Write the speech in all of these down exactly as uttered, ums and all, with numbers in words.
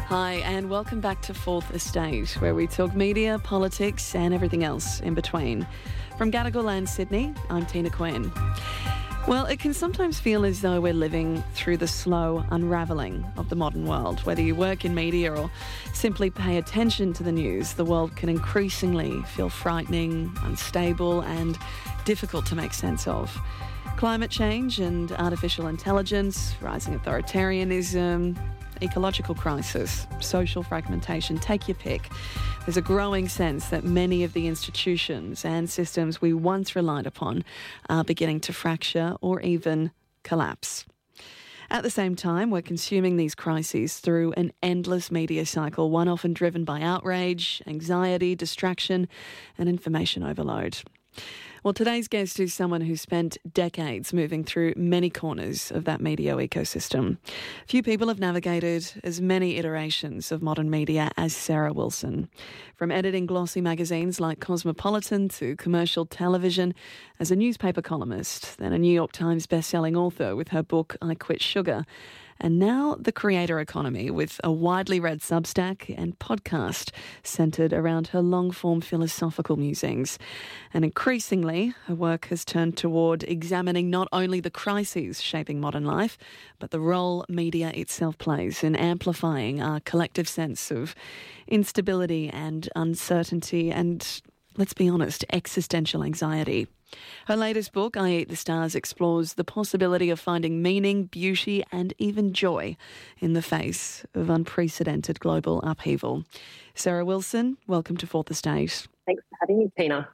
Hi, and welcome back to Fourth Estate, where we talk media, politics, and everything else in between. From Gadigal Land, Sydney, I'm Tina Quinn. Well, it can sometimes feel as though we're living through the slow unravelling of the modern world. Whether you work in media or simply pay attention to the news, the world can increasingly feel frightening, unstable, and difficult to make sense of. Climate change and artificial intelligence, rising authoritarianism, ecological crisis, social fragmentation, take your pick. There's a growing sense that many of the institutions and systems we once relied upon are beginning to fracture or even collapse. At the same time, we're consuming these crises through an endless media cycle, one often driven by outrage, anxiety, distraction, and information overload. Well, today's guest is someone who spent decades moving through many corners of that media ecosystem. Few people have navigated as many iterations of modern media as Sarah Wilson. From editing glossy magazines like Cosmopolitan to commercial television, as a newspaper columnist, then a New York Times bestselling author with her book I Quit Sugar, and now the creator economy with a widely read Substack and podcast centred around her long-form philosophical musings. And increasingly, her work has turned toward examining not only the crises shaping modern life, but the role media itself plays in amplifying our collective sense of instability and uncertainty and, let's be honest, existential anxiety. Her latest book, I Eat the Stars, explores the possibility of finding meaning, beauty and even joy in the face of unprecedented global upheaval. Sarah Wilson, welcome to Fourth Estate. Thanks for having me, Tina.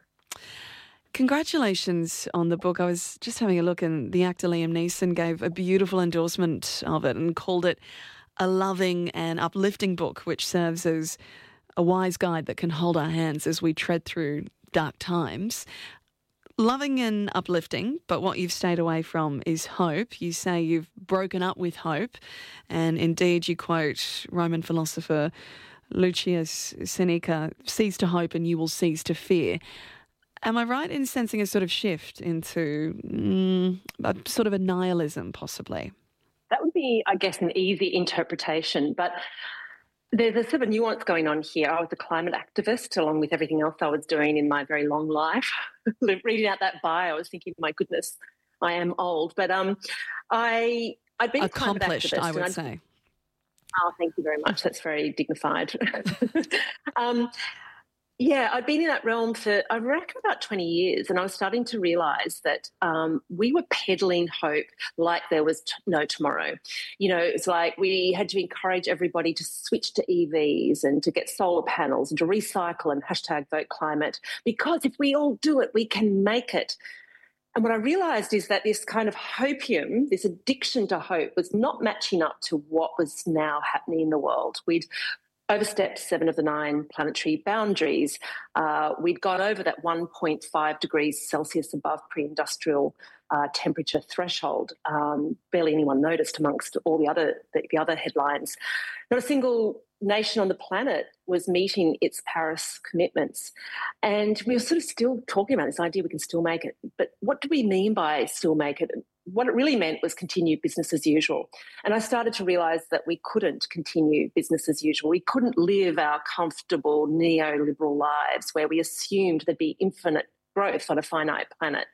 Congratulations on the book. I was just having a look and the actor Liam Neeson gave a beautiful endorsement of it and called it a loving and uplifting book which serves as a wise guide that can hold our hands as we tread through dark times. Loving and uplifting, but what you've stayed away from is hope. You say you've broken up with hope, and indeed you quote Roman philosopher Lucius Seneca, cease to hope and you will cease to fear. Am I right in sensing a sort of shift into mm, a sort of a nihilism, possibly? That would be, I guess, an easy interpretation, but there's a sort of nuance going on here. I was a climate activist along with everything else I was doing in my very long life. Reading out that bio, I was thinking, my goodness, I am old. But um, I, I'd been accomplished, a climate activist. I would say. Oh, thank you very much. That's very dignified. um, yeah, I'd been in that realm for, I reckon, about twenty years, and I was starting to realise that um, we were peddling hope like there was t- no tomorrow. You know, it's like we had to encourage everybody to switch to E Vs and to get solar panels and to recycle and hashtag vote climate, because if we all do it, we can make it. And what I realised is that this kind of hopium, this addiction to hope, was not matching up to what was now happening in the world. We'd overstepped seven of the nine planetary boundaries. Uh, we'd gone over that one point five degrees Celsius above pre-industrial uh, temperature threshold. Um, barely anyone noticed amongst all the other the, the other headlines. Not a single nation on the planet was meeting its Paris commitments. And we were sort of still talking about this idea we can still make it. But what do we mean by still make it? What it really meant was continue business as usual. And I started to realise that we couldn't continue business as usual. We couldn't live our comfortable neoliberal lives where we assumed there'd be infinite growth on a finite planet.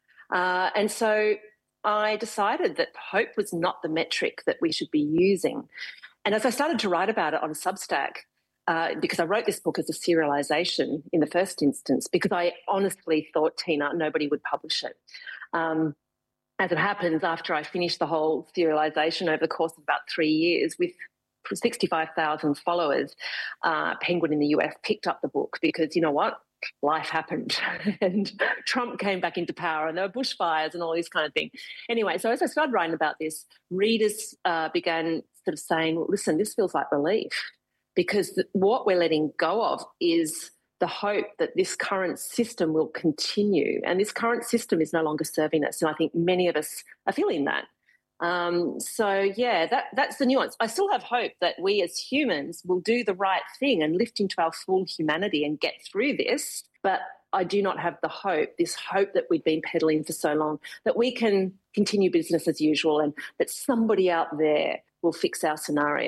Uh, and so I decided that hope was not the metric that we should be using. And as I started to write about it on Substack, uh, because I wrote this book as a serialisation in the first instance, because I honestly thought, Tina, nobody would publish it. Um, As it happens, after I finished the whole serialisation over the course of about three years with sixty-five thousand followers, uh, Penguin in the U S picked up the book because, you know what, life happened and Trump came back into power and there were bushfires and all this kind of thing. Anyway, so as I started writing about this, readers uh, began sort of saying, well, listen, this feels like relief, because the, what we're letting go of is the hope that this current system will continue, and this current system is no longer serving us. And I think many of us are feeling that. Um, so, yeah, that, that's the nuance. I still have hope that we as humans will do the right thing and lift into our full humanity and get through this. But I do not have the hope, this hope that we've been peddling for so long, that we can continue business as usual and that somebody out there will fix our scenario.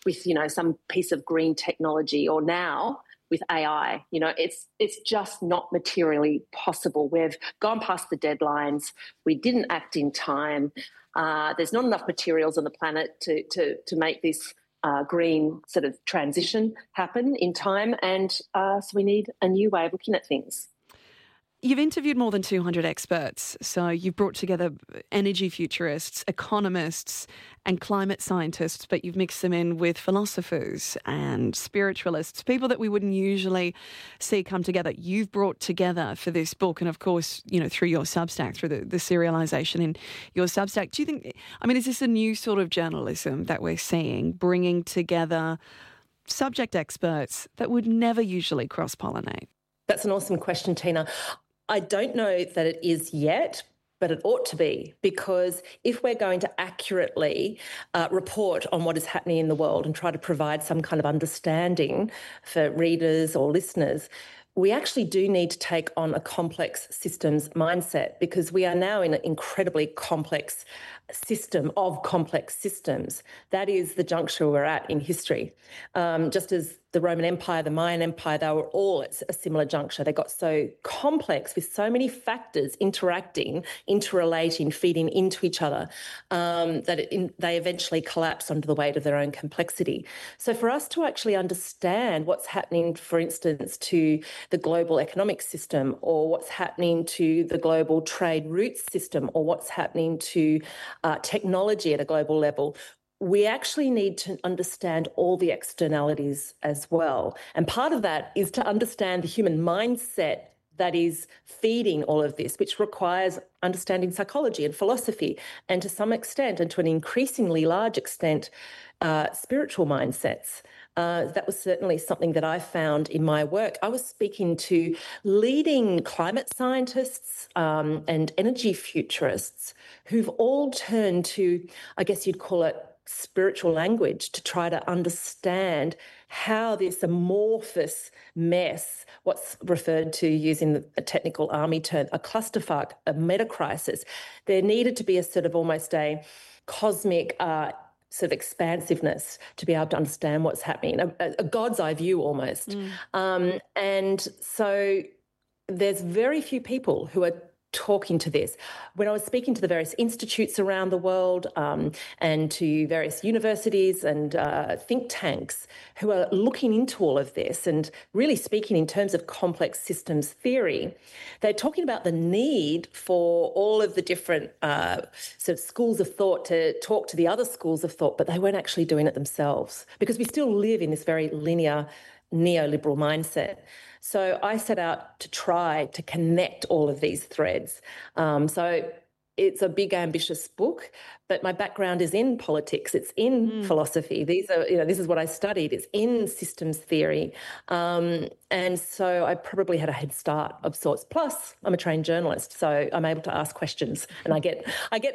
with, you know, some piece of green technology, or now with A I. You know, it's it's just not materially possible. We've gone past the deadlines. We didn't act in time. Uh, there's not enough materials on the planet to to to make this uh, green sort of transition happen in time, and uh, so we need a new way of looking at things. You've interviewed more than two hundred experts, so you've brought together energy futurists, economists and climate scientists, but you've mixed them in with philosophers and spiritualists, people that we wouldn't usually see come together. You've brought together for this book, and of course, you know, through your Substack, through the, the serialisation in your Substack. Do you think, I mean, is this a new sort of journalism that we're seeing, bringing together subject experts that would never usually cross-pollinate? That's an awesome question, Tina. I don't know that it is yet, but it ought to be, because if we're going to accurately uh, report on what is happening in the world and try to provide some kind of understanding for readers or listeners, we actually do need to take on a complex systems mindset, because we are now in an incredibly complex system of complex systems. That is the juncture we're at in history. Um, just as the Roman Empire, the Mayan Empire, they were all at a similar juncture. They got so complex with so many factors interacting, interrelating, feeding into each other, um, that it, in, they eventually collapsed under the weight of their own complexity. So for us to actually understand what's happening, for instance, to the global economic system, or what's happening to the global trade routes system, or what's happening to uh, technology at a global level, we actually need to understand all the externalities as well. And part of that is to understand the human mindset that is feeding all of this, which requires understanding psychology and philosophy, and to some extent, and to an increasingly large extent, uh, spiritual mindsets. Uh, that was certainly something that I found in my work. I was speaking to leading climate scientists um, and energy futurists who've all turned to, I guess you'd call it, spiritual language to try to understand how this amorphous mess, what's referred to using a technical army term, a clusterfuck, a meta-crisis, there needed to be a sort of almost a cosmic uh, sort of expansiveness to be able to understand what's happening, a, a God's eye view almost. Mm. Um, and so there's very few people who are talking to this. When I was speaking to the various institutes around the world um, and to various universities and uh, think tanks who are looking into all of this and really speaking in terms of complex systems theory, they're talking about the need for all of the different uh, sort of schools of thought to talk to the other schools of thought, but they weren't actually doing it themselves, because we still live in this very linear neoliberal mindset. So I set out to try to connect all of these threads. Um, so it's a big, ambitious book, but my background is in politics. It's in mm. philosophy. These are, you know, this is what I studied. It's in systems theory. Um, and so I probably had a head start of sorts. Plus, I'm a trained journalist, so I'm able to ask questions, and I get, I get